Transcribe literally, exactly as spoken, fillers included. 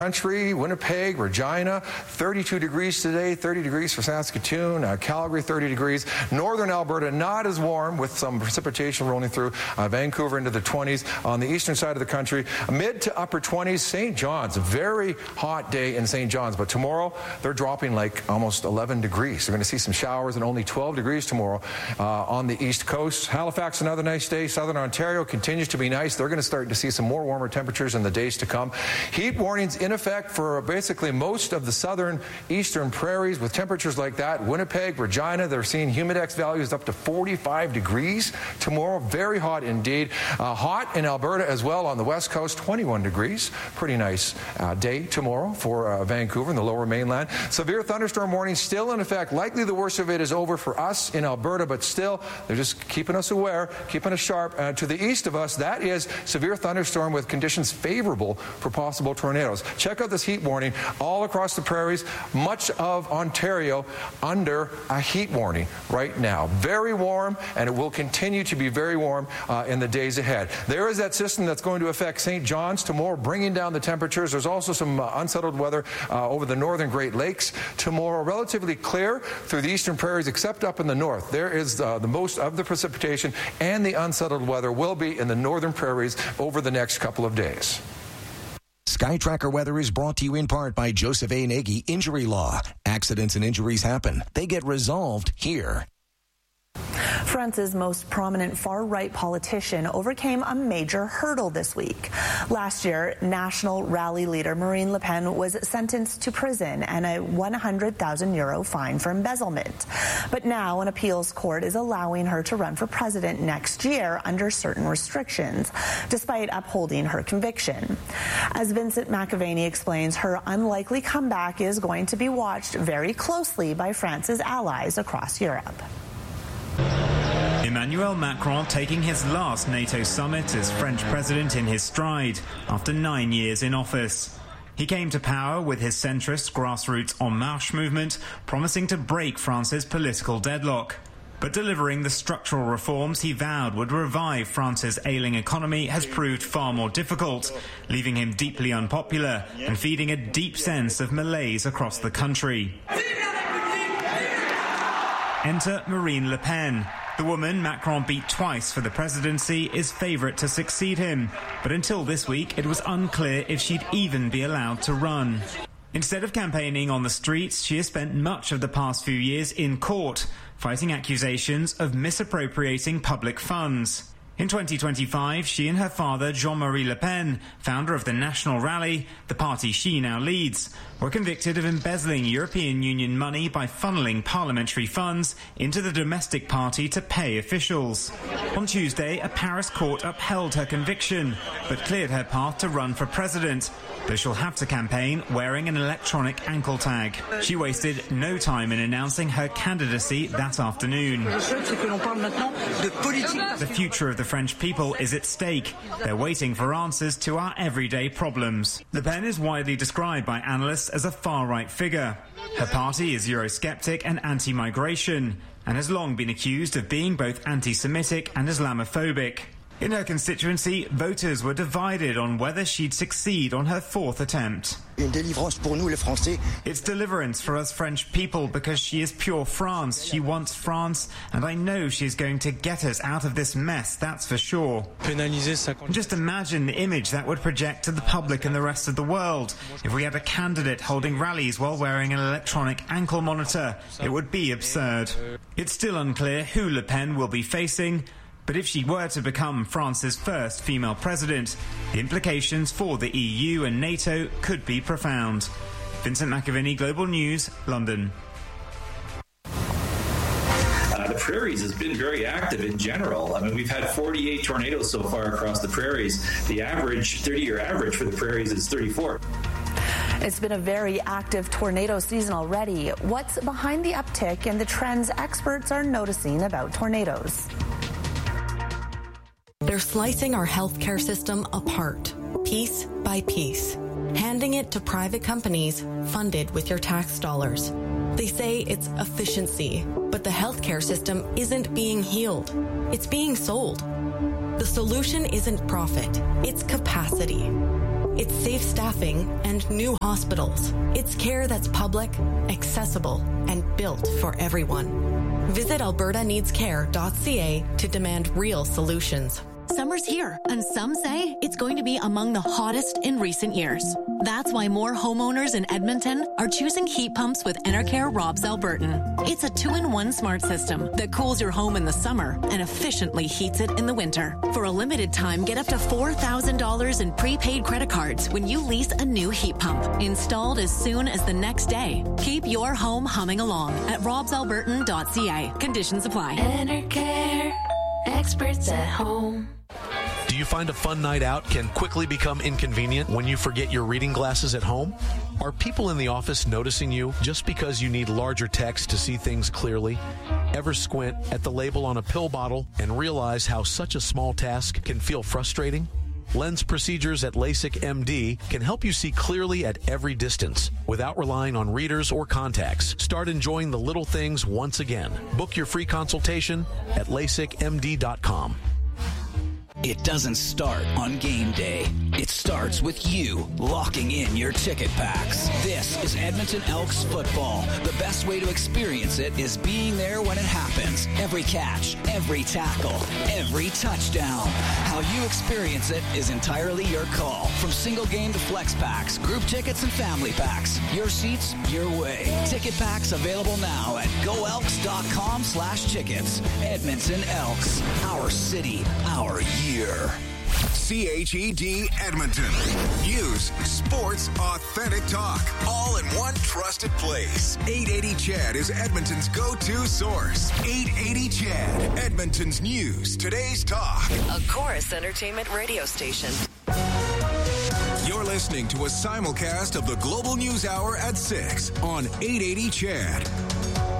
Country, Winnipeg, Regina, thirty-two degrees today, thirty degrees for Saskatoon, uh, Calgary, thirty degrees. Northern Alberta, not as warm with some precipitation rolling through. Uh, Vancouver into the twenties. On the eastern side of the country, mid to upper twenties. Saint John's, a very hot day in Saint John's, but tomorrow they're dropping like almost eleven degrees. They're going to see some showers and only twelve degrees tomorrow uh, on the east coast. Halifax, another nice day. Southern Ontario continues to be nice. They're going to start to see some more warmer temperatures in the days to come. Heat warnings in effect for basically most of the southern eastern prairies with temperatures like that. Winnipeg, Regina, they're seeing humidex values up to forty-five degrees tomorrow. Very hot indeed. Uh, hot in Alberta as well on the west coast, twenty-one degrees. Pretty nice uh, day tomorrow for uh, Vancouver and the lower mainland. Severe thunderstorm warning still in effect. Likely the worst of it is over for us in Alberta, but still they're just keeping us aware, keeping us sharp. Uh, to the east of us, that is severe thunderstorm with conditions favorable for possible tornadoes. Check out this heat warning all across the prairies. Much of Ontario under a heat warning right now. Very warm, and it will continue to be very warm uh, in the days ahead. There is that system that's going to affect Saint John's tomorrow, bringing down the temperatures. There's also some uh, unsettled weather uh, over the northern Great Lakes tomorrow. Relatively clear through the eastern prairies, except up in the north. There is uh, the most of the precipitation, and the unsettled weather will be in the northern prairies over the next couple of days. SkyTracker weather is brought to you in part by Joseph A. Nagy Injury Law. Accidents and injuries happen. They get resolved here. France's most prominent far-right politician overcame a major hurdle this week. Last year, national rally leader Marine Le Pen was sentenced to prison and a one hundred thousand euro fine for embezzlement. But now an appeals court is allowing her to run for president next year under certain restrictions, despite upholding her conviction. As Vincent McAvaney explains, her unlikely comeback is going to be watched very closely by France's allies across Europe. Emmanuel Macron taking his last NATO summit as French president in his stride after nine years in office. He came to power with his centrist grassroots En Marche movement, promising to break France's political deadlock. But delivering the structural reforms he vowed would revive France's ailing economy has proved far more difficult, leaving him deeply unpopular and feeding a deep sense of malaise across the country. Enter Marine Le Pen. The woman Macron beat twice for the presidency is favourite to succeed him, but until this week it was unclear if she'd even be allowed to run. Instead of campaigning on the streets, she has spent much of the past few years in court, fighting accusations of misappropriating public funds. In twenty twenty-five, she and her father, Jean-Marie Le Pen, founder of the National Rally, the party she now leads, were convicted of embezzling European Union money by funneling parliamentary funds into the domestic party to pay officials. On Tuesday, a Paris court upheld her conviction, but cleared her path to run for president, though she'll have to campaign wearing an electronic ankle tag. She wasted no time in announcing her candidacy that afternoon. The future of the French people is at stake. They're waiting for answers to our everyday problems. Le Pen is widely described by analysts as a far-right figure. Her party is Eurosceptic and anti-migration, and has long been accused of being both anti-Semitic and Islamophobic. In her constituency, voters were divided on whether she'd succeed on her fourth attempt. It's deliverance for us French people because she is pure France. She wants France, and I know she's going to get us out of this mess, that's for sure. Just imagine the image that would project to the public and the rest of the world. If we had a candidate holding rallies while wearing an electronic ankle monitor, it would be absurd. It's still unclear who Le Pen will be facing, but if she were to become France's first female president, the implications for the E U and NATO could be profound. Vincent McAvaney, Global News, London. Uh, the prairies has been very active in general. I mean, we've had forty-eight tornadoes so far across the prairies. The average, thirty-year average for the prairies is thirty-four. It's been a very active tornado season already. What's behind the uptick and the trends experts are noticing about tornadoes? They're slicing our healthcare system apart, piece by piece, handing it to private companies funded with your tax dollars. They say it's efficiency, but the healthcare system isn't being healed. It's being sold. The solution isn't profit, it's capacity. It's safe staffing and new hospitals. It's care that's public, accessible, and built for everyone. Visit alberta needs care dot c a to demand real solutions. Summer's here, and some say it's going to be among the hottest in recent years. That's why more homeowners in Edmonton are choosing heat pumps with Enercare Robs Albertan. It's a two-in-one smart system that cools your home in the summer and efficiently heats it in the winter. For a limited time, get up to four thousand dollars in prepaid credit cards when you lease a new heat pump, installed as soon as the next day. Keep your home humming along at robs albertan dot c a. Conditions apply. Enercare, experts at home. Do you find a fun night out can quickly become inconvenient when you forget your reading glasses at home? Are people in the office noticing you just because you need larger text to see things clearly? Ever squint at the label on a pill bottle and realize how such a small task can feel frustrating? Lens procedures at LASIK M D can help you see clearly at every distance without relying on readers or contacts. Start enjoying the little things once again. Book your free consultation at lasik m d dot com. It doesn't start on game day. It starts with you locking in your ticket packs. This is Edmonton Elks football. The best way to experience it is being there when it happens. Every catch, every tackle, every touchdown. How you experience it is entirely your call. From single game to flex packs, group tickets and family packs. Your seats, your way. Ticket packs available now at go elks dot com slash tickets. Edmonton Elks. Our city, our year. C H E D Edmonton. News, sports, authentic talk, all in one trusted place. eight eighty C H E D is Edmonton's go-to source. eight eighty C H E D, Edmonton's news, today's talk. A Chorus Entertainment radio station. You're listening to a simulcast of the Global News Hour at six on eight eighty C H E D.